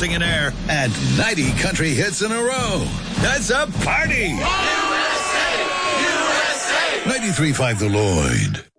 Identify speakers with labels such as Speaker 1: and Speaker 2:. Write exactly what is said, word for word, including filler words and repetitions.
Speaker 1: bursting in air, and ninety country hits in a row. That's a party! U S A! U S A! ninety-three point five The Lloyd.